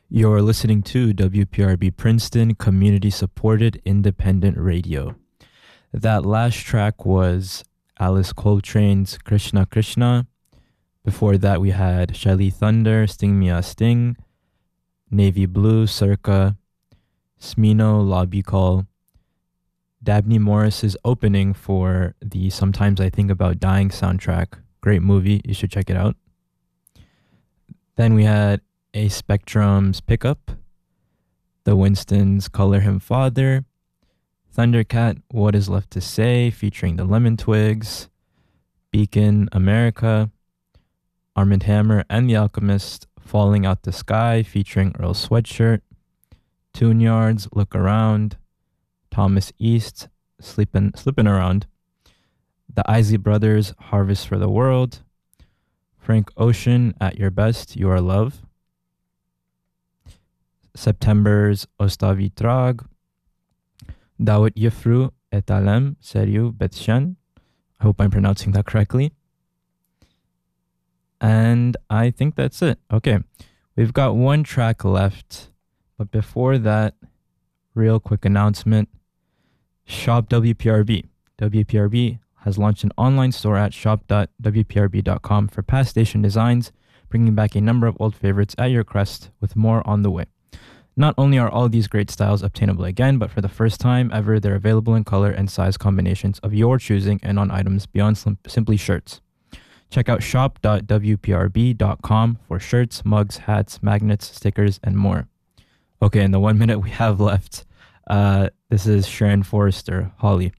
You're listening to WPRB Princeton Community Supported Independent Radio. That last track was Alice Coltrane's Krishna Krishna. Before that, we had Shelly Thunder, Sting Mia Sting, Navy Blue, Circa, Smino, Lobby Call, Dabney Morris's opening for the Sometimes I Think About Dying soundtrack. Great movie, you should check it out. Then we had A Spectrum's Pickup, The Winstons' Color Him Father, Thundercat, What Is Left to Say, featuring the Lemon Twigs, Beacon, America, Armand Hammer and the Alchemist, Falling Out the Sky, featuring Earl Sweatshirt, Tune Yards, Look Around, Thomas East, Sleepin' Around, the Isley Brothers, Harvest for the World, Frank Ocean, At Your Best, You Are Love, September's Ostavi Trag, Dawit Yefru, Etalem, Seriu Betshan. I hope I'm pronouncing that correctly. And I think that's it. Okay, we've got one track left. But before that, real quick announcement. Shop WPRB. WPRB has launched an online store at shop.wprb.com for past station designs, bringing back a number of old favorites at your request, with more on the way. Not only are all these great styles obtainable again, but for the first time ever, they're available in color and size combinations of your choosing and on items beyond simply shirts. Check out shop.wprb.com for shirts, mugs, hats, magnets, stickers, and more. Okay, in the 1 minute we have left, this is Sharon Forrester, Holly.